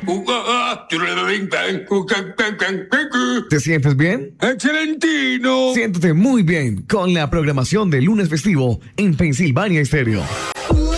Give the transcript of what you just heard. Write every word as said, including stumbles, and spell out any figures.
¿Te sientes bien? ¡Excelentino! Siéntete muy bien con la programación de lunes festivo en Pensilvania Estéreo.